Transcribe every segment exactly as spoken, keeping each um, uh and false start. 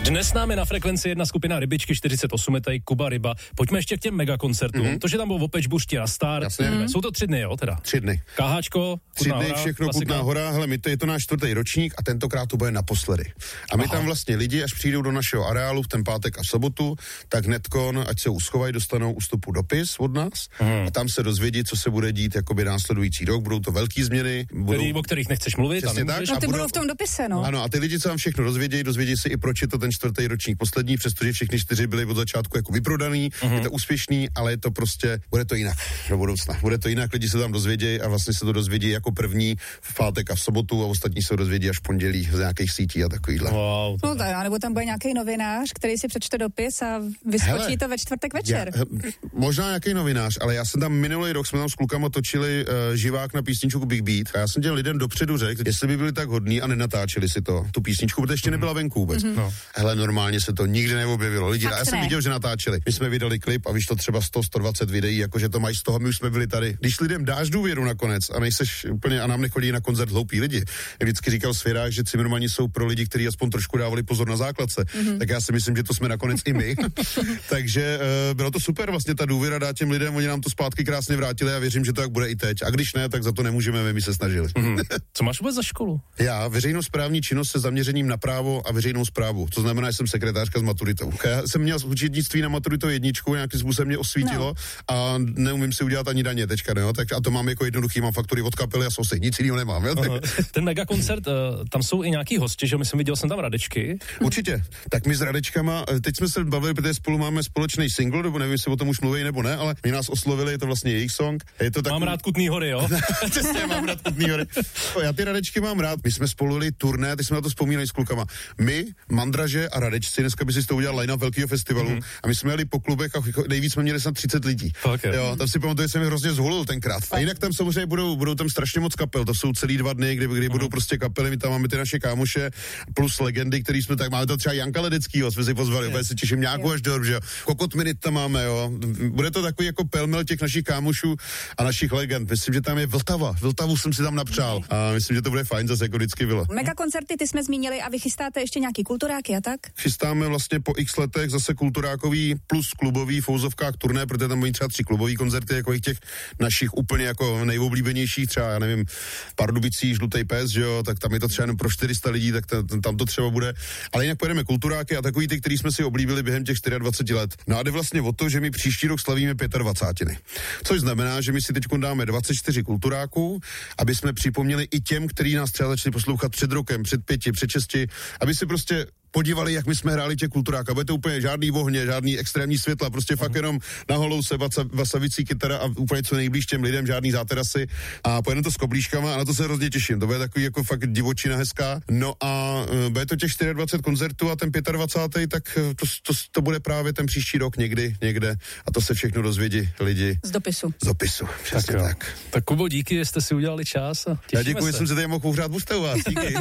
Dnes s námi na Frekvenci jedna skupina Rybičky čtyřicet osm, je tady Kuba Ryba. Pojďme ještě k těm megakoncertům. Mm-hmm. To, že tam byl Opeć Bušti na Star. Mm-hmm. Jsou to tři dny, jo, teda? Tři dny. Káháčko, Tři dny, hora, všechno Kutná Hora. Hele, my to je to náš čtvrtý ročník a tentokrát to bude naposledy. A my Aha. tam vlastně lidi, až přijdou do našeho areálu v ten pátek a sobotu, tak hnedkon, ať se uschovají, dostanou ústupu dopis od nás mm. a tam se dozvědí, co se bude dít jakoby následující rok. Budou to velký změny. Budou... Který, o kterých nechceš mluvit. A tak, no ty budou... budou v tom dopise, no. Ano, a ty lidi, co vám všechno dozvědějí, dozvědí si i proč je to ten čtvrtý ročník poslední, přestože všechny čtyři byly od začátku jako vyprodaný, mm-hmm. je to úspěšný, ale je to prostě, bude to jinak do budoucna. Bude to jinak, lidi se tam dozvědějí a vlastně se to dozvědí jako první v pátek a v sobotu a ostatní se dozvědí až v pondělí z nějakých sítí a takovýhle. Wow, no tak, nebo tam bude nějaký novinář, který si přečte dopis a vyskočí Hele, to ve čtvrtek večer. Já, možná nějaký novinář, ale já jsem tam minulý rok, jsme tam s klukama točili uh, živák na písničku Big Beat a já jsem těm lidem dopředu řekl, jestli by byli tak hodní a nenatáčeli si to, tu písničku, protože ještě mm. nebyla venku vůbec. Mm-hmm. No. Hele, normálně se to nikdy neobjevilo. Lidi, já jsem ne. viděl, že natáčeli. My jsme vydali klip a vyšlo třeba sto sto dvacet videí, jakože to mají z toho, my už jsme byli tady. Když lidem dáš důvěru nakonec a nejseš úplně a nám nechodí na koncert hloupí lidi. Já vždycky říkal Svěrák, že Cimrmani jsou pro lidi, kteří aspoň trošku dávali pozor na základce. Mm-hmm. Tak já si myslím, že to jsme nakonec i my. Takže uh, bylo to super, vlastně ta důvěra dát těm lidem, oni nám to zpátky krásně vrátili a věřím, že to tak bude i teď. A když ne, tak za to nemůžeme, my se snažili. Mm-hmm. Co máš vůbec za školu? Já veřejnosprávní činnost se zaměřením na právo a veřejnou správu. To znamená, že jsem sekretářka s maturitou. Já jsem měl učitnictví na maturitou jedničku, nějakým způsobem mě osvítilo no. a neumím si udělat ani daně teďka, no, tak a to mám jako jednoduchý, mám faktury od kapely a sosy, nic jiného nemám. Jo, tak. Ten megakoncert, tam jsou i nějaký hosti, že myslím, viděl jsem tam Radečky. Určitě. Tak my s Radečkama, teď jsme se bavili, protože spolu máme společný single, nebo nevím, jestli o tom už mluví nebo ne, ale my nás oslovili, je to vlastně jejich song. Je to takový... Mám rád Kutný Hory, jo? Přesně, mám rád Kutný Hory. Já ty Radečky mám rád. My jsme spolu jeli turné, teď jsme na to vzpomínali s klukama. My, Mandraže a Radečci, dneska by si to udělal line-up velkého festivalu mm-hmm. a my jsme jeli po klubech a nejvíc jsme měli snad třicet lidí. Okay. Jo, tam si pamatuju, že jsem hrozně zhulil tenkrát. A jinak tam samozřejmě budou, budou tam strašně moc kapel, to jsou celý dva dny, kdy, kdy mm-hmm. budou prostě kapely, my tam máme ty naše kámoše plus legendy, který jsme tak máme, to třeba Janka Ledeckýho, jsme si pozvali, úplně se těším nějakou až do, že jo. Kokot Minit tam máme, jo. Bude to takový jako pelmel těch našich kámošů a našich legend. Myslím, že tam je Vltava. Vltavu jsem si tam napřál a myslím, že to bude fajn, zase jako vždycky bylo. Mega koncerty ty jsme zmínili a vy chystáte ještě nějaký kulturáky a tak? Chystáme vlastně po x letech zase kulturákový plus klubový v fouzovkách turné, protože tam mají třeba tři klubový koncerty, jako těch našich úplně jako nejoblíbenějších, třeba já nevím, Pardubicích, Žlutej pes, že jo, tak tam je to třeba jenom pro čtyři sta lidí, tak t- tam to třeba bude. Ale jinak pojedeme kulturáky a takový ty, který jsme si oblíbili během těch dvacet čtyři let. No a jde vlastně o to, že my příští rok slavíme dvacátiny pět. Což znamená, že my si teď dáme dvacet čtyři kulturáků, aby jsme připomněli i těm, kteří nás třeba začali poslouchat před rokem, před pěti, před šesti, aby si prostě podívali, jak my jsme hráli těch kulturáka. Bude to úplně žádný ohně, žádný extrémní světla, prostě fakt jenom na holou se vasavicí kytara a úplně co nejblíž těm lidem, žádný záterasy a pojedeme to s koblížkama a na to se hrozně těším. To bude takový jako fakt divočina hezká. No a uh, bude to těch dvacet čtyři koncertů a ten dvacátý pátý tak to, to, to bude právě ten příští rok někdy, někde a to se všechno dozvědí lidi. Z dopisu. Z dopisu, přesně tak. Tak, tak Kubo, díky, že jste si udělali čas. A já děkuji, že jsem se tady mohl uhřát buste u vás. Díky.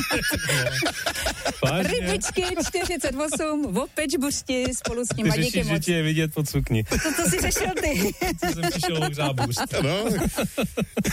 Rybičky čtyřicet osm, v Opeć Bušti spolu s ním a díky moc. Ty řešíš, že ti je vidět pod sukni. To, to si řešil ty. Co jsem přišel ohřát bůst. No.